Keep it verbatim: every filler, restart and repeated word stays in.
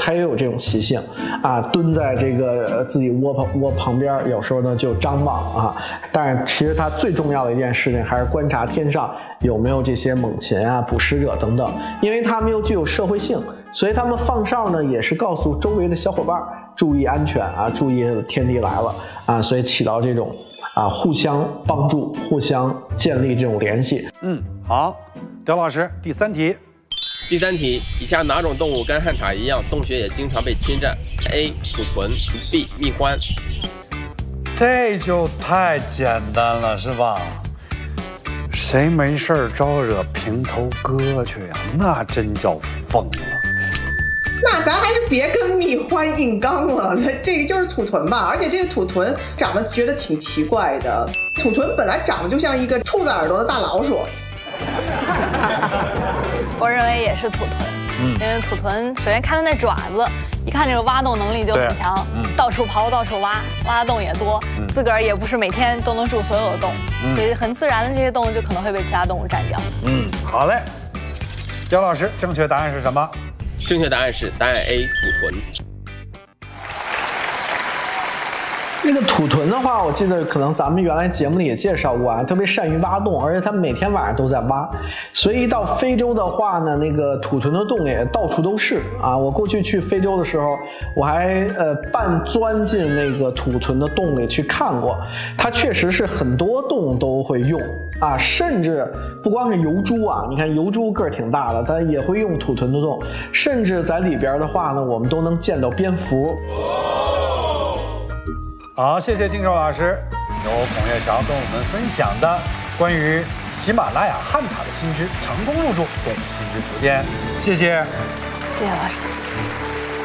它也有这种习性啊，蹲在这个自己窝旁窝旁边，有时候呢就张望啊。但是其实它最重要的一件事情还是观察天上有没有这些猛禽啊、捕食者等等，因为它们又具有社会性，所以它们放哨呢也是告诉周围的小伙伴注意安全啊，注意天敌来了啊，所以起到这种啊互相帮助、互相建立这种联系。 嗯，好，刁老师，第三题。 第三题，以下哪种动物跟汉塔一样，洞穴也经常被侵占 ？A. 土豚 B. 蜜獾。 这就太简单了，是吧？谁没事招惹平头哥去呀？那真叫疯了。 那咱还是别跟蜜獾硬刚了，这个就是土豚吧？而且这个土豚长得觉得挺奇怪的，土豚本来长得就像一个兔子耳朵的大老鼠。 我认为也是土豚，嗯，因为土豚首先看它那爪子，一看这个挖洞能力就很强，嗯，到处刨到处挖，挖的洞也多，嗯，自个儿也不是每天都能住所有的洞，嗯，所以很自然的这些洞就可能会被其他动物占掉。 嗯，好嘞，刁老师，正确答案是什么？ 正确答案是答案 A. 土豚。 那个土豚的话，我记得可能咱们原来节目里也介绍过啊，特别善于挖洞，而且它每天晚上都在挖，所以一到非洲的话呢，那个土豚的洞也到处都是啊。我过去去非洲的时候，我还呃半钻进那个土豚的洞里去看过，它确实是很多洞都会用啊，甚至不光是疣猪啊，你看疣猪个儿挺大的，它也会用土豚的洞，甚至在里边的话呢，我们都能见到蝙蝠。 好，谢谢金寿老师，由孔月桥跟我们分享的关于喜马拉雅汉塔的新知成功入住对新知图鉴，谢谢， 谢谢老师。